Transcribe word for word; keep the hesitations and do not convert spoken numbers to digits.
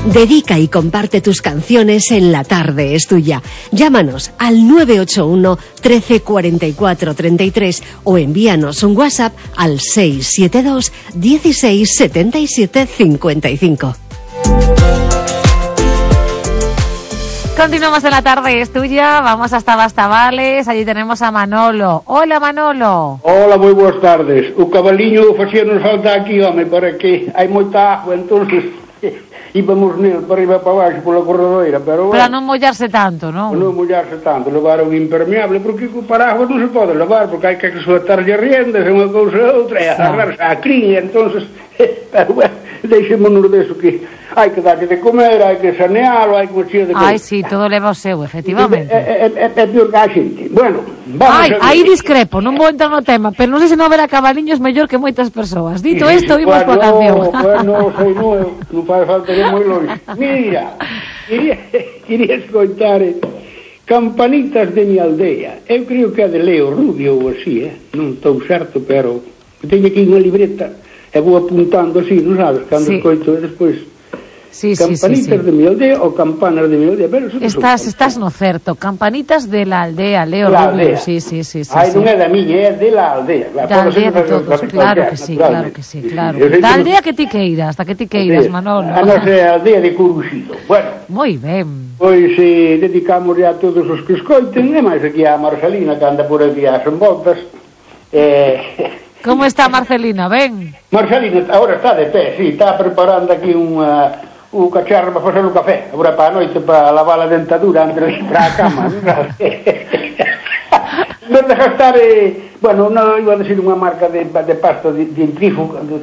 Dedica y comparte tus canciones en La Tarde es Tuya. Llámanos al nueve ocho uno, trece, cuarenta y cuatro, treinta y tres o envíanos un WhatsApp al seis siete dos, dieciséis, setenta y siete, cincuenta y cinco. Continuamos en La Tarde es Tuya, vamos hasta Bastavales, allí tenemos a Manolo. Hola, Manolo. Hola, moi boas tardes. O cabaliño facíanos falta aquí, home, para que hai moita agua, entonces íbamos nel para arriba para baixo pola corredoira, pero Para non mollarse tanto, non? Non mollarse tanto, levar un impermeable, porque co paraguas non se pode levar, porque hai que soltarlle riendas, unha cousa e outra, e agarrarse a cría, entonces, pero bueno, deixémonos deso que hai que darlle de comer, hai que sanealo, hai que mexer de comer. Ai, sí, todo leva o seu, efectivamente. É, é, é, é pior que a xente. Bueno, vamos Ai, a ver. aí discrepo, non vou entrar no tema, pero non sei se non haberá cabaliños mellor que moitas persoas. Dito Sí, isto, vimos bueno, coa canción. Bueno, sei, non, non fai falta ir moi longe. Mira, quería, quería escoitar eh, Campanitas de mi aldea. Eu creo que é de Leo Rubio ou así, eh? Non estou certo, pero teño aquí unha libreta e vou apuntando así, non sabes, cando Sí. escoito despois. Sí, sí, sí, Campanitas sí. de mi aldea ou Campanas de mi aldea, pero eso non Estás, son- estás no certo. Campanitas de la aldea, Leo La Rubio. aldea. Sí, sí, sí, sí. Ai, sí. non é da miña, é de la aldea. Da Pode ser aldea de da- todos, da- claro da- que sí, naturalmente. claro que sí, claro. Eu sei Da que- aldea que ti queiras, da que ti queiras, Manolo. A nosa é a aldea de Coruxido. Bueno, Moi ben. pois eh, dedicamos a todos os que escoiten, e máis aquí a Marcelina, que anda por aquí ás envoltas. Eh, Como está Marcelina? Ben? Marcelina agora está de pé, sí, está preparando aquí unha un cacharro para facer un café, agora para a noite, para lavar a dentadura antes de ir para a cama. Non de gastar, eh, bueno, non iba a decir unha marca de, de pasta de, de